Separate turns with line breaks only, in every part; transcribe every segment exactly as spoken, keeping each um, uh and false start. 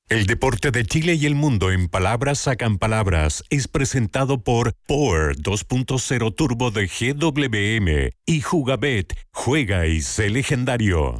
El deporte de Chile y el mundo en palabras sacan palabras es presentado por Power dos punto cero Turbo de G W M y Jugabet, juega y sé legendario.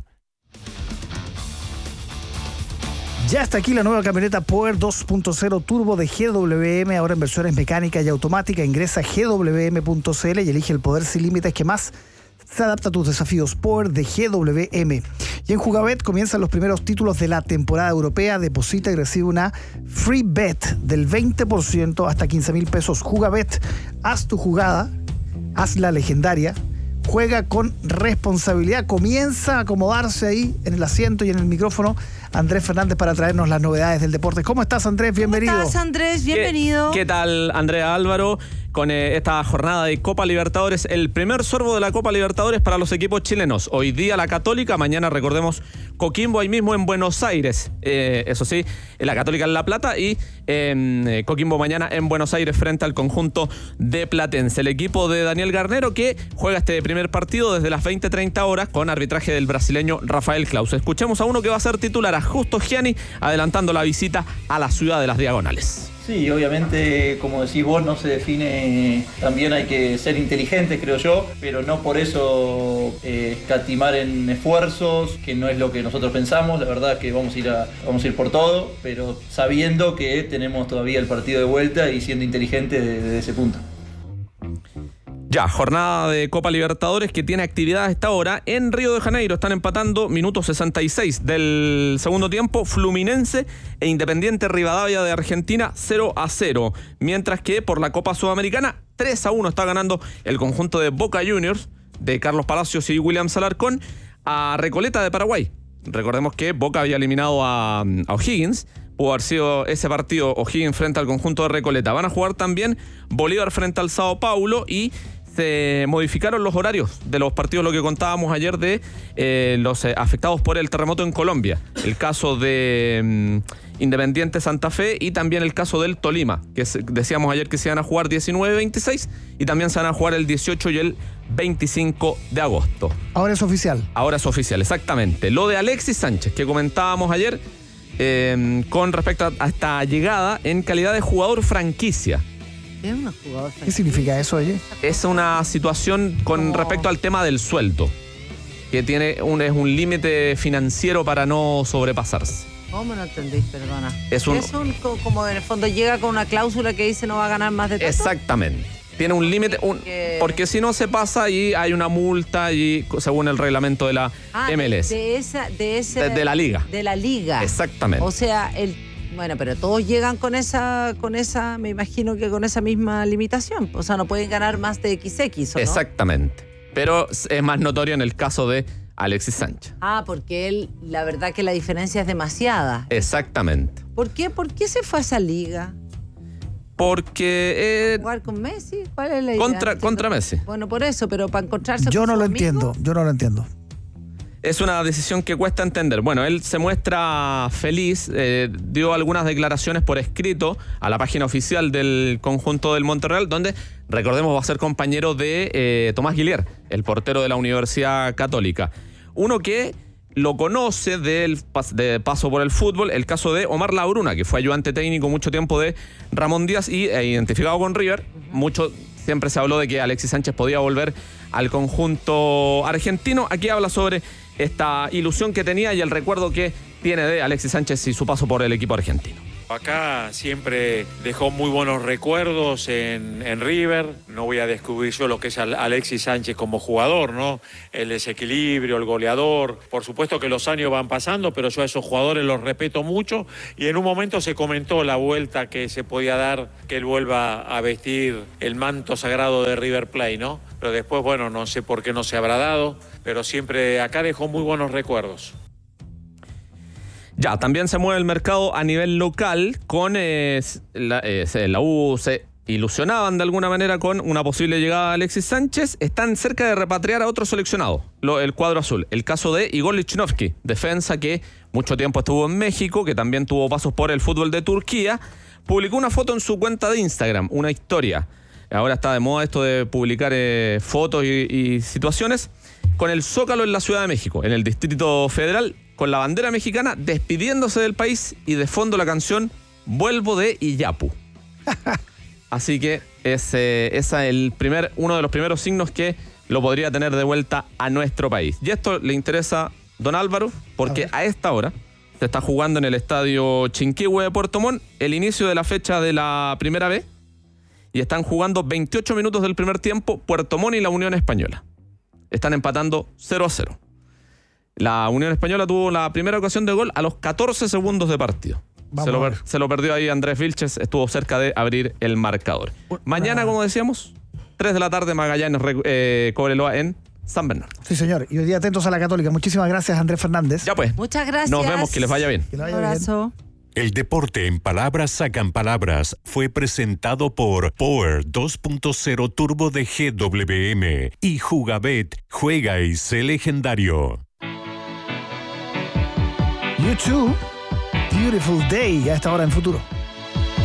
Ya está aquí la nueva camioneta Power dos punto cero Turbo de G W M, ahora en versiones mecánica y automática. Ingresa a G W M punto C L y elige el poder sin límites que más se adapta a tus desafíos. Power de G W M. Y en Jugabet comienzan los primeros títulos de la temporada europea. Deposita y recibe una free bet del veinte por ciento hasta quince mil pesos. Jugabet, haz tu jugada, hazla legendaria. Juega con responsabilidad. Comienza a acomodarse ahí en el asiento y en el micrófono Andrés Fernández para traernos las novedades del deporte. ¿Cómo estás, Andrés? Bienvenido.
¿Cómo estás, Andrés? Bienvenido.
¿Qué, qué tal, Andrea Álvaro? Con eh, esta jornada de Copa Libertadores, el primer sorbo de la Copa Libertadores para los equipos chilenos. Hoy día la Católica, mañana recordemos Coquimbo ahí mismo en Buenos Aires. Eh, eso sí, la Católica en La Plata y eh, Coquimbo mañana en Buenos Aires frente al conjunto de Platense. El equipo de Daniel Garnero que juega este primer partido desde las veinte treinta horas con arbitraje del brasileño Rafael Claus. Escuchemos a uno que va a ser titular, a Justo Gianni, adelantando la visita a la ciudad de las Diagonales.
Sí, obviamente, como decís vos, no se define, también hay que ser inteligentes, creo yo, pero no por eso eh, escatimar en esfuerzos, que no es lo que nosotros pensamos. La verdad que vamos a ir a, vamos a ir por todo, pero sabiendo que tenemos todavía el partido de vuelta y siendo inteligentes desde, desde ese punto.
Ya, jornada de Copa Libertadores que tiene actividad a esta hora en Río de Janeiro. Están empatando minuto sesenta y seis del segundo tiempo Fluminense e Independiente Rivadavia de Argentina cero a cero. Mientras que por la Copa Sudamericana tres a uno está ganando el conjunto de Boca Juniors de Carlos Palacios y William Alarcón a Recoleta de Paraguay. Recordemos que Boca había eliminado a, a O'Higgins. Pudo haber sido ese partido O'Higgins frente al conjunto de Recoleta. Van a jugar también Bolívar frente al Sao Paulo y se modificaron los horarios de los partidos, lo que contábamos ayer de eh, los eh, afectados por el terremoto en Colombia. El caso de um, Independiente Santa Fe y también el caso del Tolima, que se, decíamos ayer que se van a jugar diecinueve veintiséis y también se van a jugar el dieciocho y el veinticinco de agosto.
Ahora es oficial.
Ahora es oficial, exactamente. Lo de Alexis Sánchez, que comentábamos ayer eh, con respecto a, a esta llegada en calidad de jugador franquicia.
¿Qué significa eso, oye?
Es una situación con
¿Cómo?
Respecto al tema del sueldo, que tiene un, es un límite financiero para no sobrepasarse.
¿Cómo no entendís? Perdona.
Es un,
es un co- como en el fondo llega con una cláusula que dice no va a ganar más de tanto.
Exactamente. Tiene un límite, un,
Porque-
porque si no se pasa y hay una multa y según el reglamento de la
Ah,
M L S.
De, de esa, de ese.
De- de la liga.
De la liga.
Exactamente.
O sea, el bueno, pero todos llegan con esa, con esa, me imagino que con esa misma limitación. O sea, no pueden ganar más de equis equis, ¿o no?
Exactamente. Pero es más notorio en el caso de Alexis Sánchez.
Ah, porque él, la verdad que la diferencia es demasiada.
Exactamente.
¿Por qué? ¿Por qué se fue a esa liga?
Porque eh,
¿Jugar con Messi? ¿Cuál es la idea?
contra, contra Messi.
Bueno, por eso, pero para encontrarse
Yo
con
no
su
lo
amigo.
entiendo, yo no lo entiendo.
Es una decisión que cuesta entender. Bueno, él se muestra feliz, eh, dio algunas declaraciones por escrito a la página oficial del conjunto del Monterreal, donde, recordemos, va a ser compañero de eh, Tomás Guillier, el portero de la Universidad Católica. Uno que lo conoce del pas- de paso por el fútbol, el caso de Omar Labruna, que fue ayudante técnico mucho tiempo de Ramón Díaz y eh, identificado con River. Mucho, siempre se habló de que Alexis Sánchez podía volver al conjunto argentino. Aquí habla sobre esta ilusión que tenía y el recuerdo que tiene de Alexis Sánchez y su paso por el equipo argentino.
Acá siempre dejó muy buenos recuerdos en, en River. No voy a descubrir yo lo que es Alexis Sánchez como jugador, ¿no? El desequilibrio, el goleador. Por supuesto que los años van pasando, pero yo a esos jugadores los respeto mucho. Y en un momento se comentó la vuelta que se podía dar, que él vuelva a vestir el manto sagrado de River Plate, ¿no? Pero después, bueno, no sé por qué no se habrá dado, pero siempre acá dejó muy buenos recuerdos.
Ya, también se mueve el mercado a nivel local con eh, la, eh, la U, se ilusionaban de alguna manera con una posible llegada de Alexis Sánchez. Están cerca de repatriar a otro seleccionado, lo, el cuadro azul. El caso de Igor Lichnowsky, defensa que mucho tiempo estuvo en México, que también tuvo pasos por el fútbol de Turquía. Publicó una foto en su cuenta de Instagram, una historia. Ahora está de moda esto de publicar eh, fotos y, y situaciones con el Zócalo en la Ciudad de México, en el Distrito Federal. con la bandera mexicana, despidiéndose del país y de fondo la canción Vuelvo de Iyapu. Así que ese es el primer, uno de los primeros signos que lo podría tener de vuelta a nuestro país. Y esto le interesa, don Álvaro, porque a, a esta hora se está jugando en el estadio Chinquihue de Puerto Montt el inicio de la fecha de la Primera B y están jugando veintiocho minutos del primer tiempo Puerto Montt y la Unión Española. Están empatando cero a cero. La Unión Española tuvo la primera ocasión de gol a los catorce segundos de partido. Se lo, se lo perdió ahí Andrés Vilches, estuvo cerca de abrir el marcador. Mañana, como decíamos, tres de la tarde, Magallanes eh, Cobreloa en San Bernardo.
Sí, señor. Y hoy día atentos a la Católica. Muchísimas gracias, Andrés Fernández.
Ya pues.
Muchas gracias.
Nos vemos, que les vaya bien.
Que les vaya
Un abrazo.
bien.
El deporte en palabras sacan palabras fue presentado por Power dos punto cero Turbo de G W M y Jugabet, juega y sé legendario.
YouTube, Beautiful Day, a esta hora en Futuro.